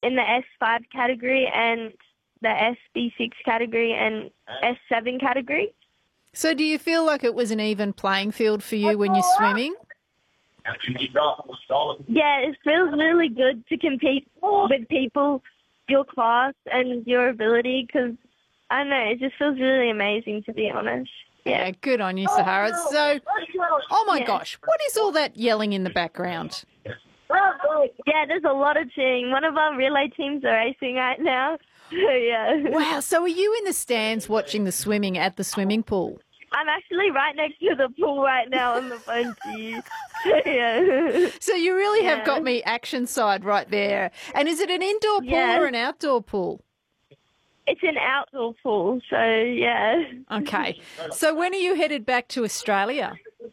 in the S5 category and the SB6 category and S7 category. So do you feel like it was an even playing field for you when you're swimming? Yeah, it feels really good to compete with people your class and your ability because, I don't know, it just feels really amazing, to be honest. Yeah, good on you, Sahara. So, oh my gosh, what is all that yelling in the background? Yeah, there's a lot of cheering. One of our relay teams are racing right now. Yeah. Wow, so are you in the stands watching the swimming at the swimming pool? I'm actually right next to the pool right now on the phone to you. Yeah. So you really have got me action side right there. And is it an indoor pool or an outdoor pool? It's an outdoor pool, so yeah. Okay. So when are you headed back to Australia?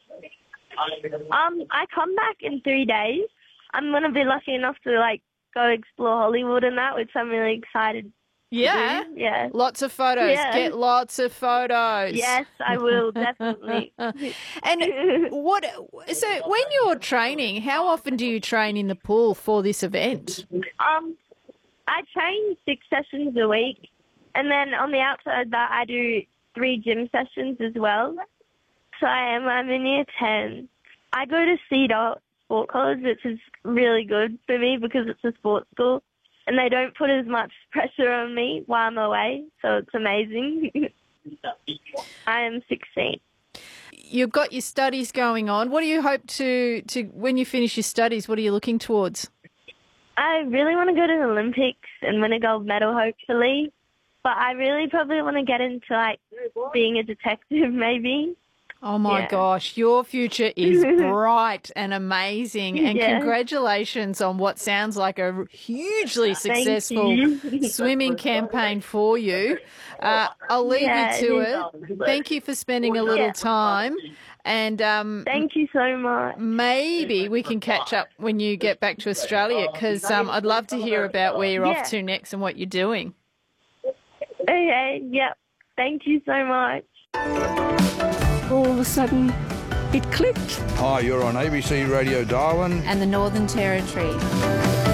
I come back in 3 days. I'm gonna be lucky enough to go explore Hollywood and that, which I'm really excited. Yeah. Yeah. Lots of photos. Yeah. Get lots of photos. Yes, I will, definitely. And so when you're training, how often do you train in the pool for this event? I train 6 sessions a week, and then on the outside of that I do 3 gym sessions as well. So I'm in year 10. I go to Cedar Sport College, which is really good for me because it's a sports school. And they don't put as much pressure on me while I'm away, so it's amazing. I am 16. You've got your studies going on. What do you hope to when you finish your studies, what are you looking towards? I really want to go to the Olympics and win a gold medal, hopefully. But I really probably want to get into, being a detective, maybe. Oh, my gosh, your future is bright and amazing, and congratulations on what sounds like a hugely successful swimming campaign for you. I'll leave you to it. Thank you for spending a little time. And thank you so much. Maybe we can catch up when you get back to Australia because I'd love to hear about where you're off to next and what you're doing. Okay, yep. Thank you so much. All of a sudden, it clicked. Hi, you're on ABC Radio Darwin and the Northern Territory.